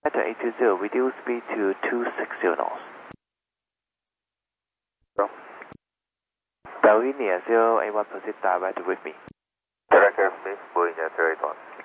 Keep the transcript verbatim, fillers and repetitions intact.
Delta eight two zero, reduce speed to two sixty knots. Bell India zero eight one, proceed direct with me. Direct with me, Boeing zero eight one.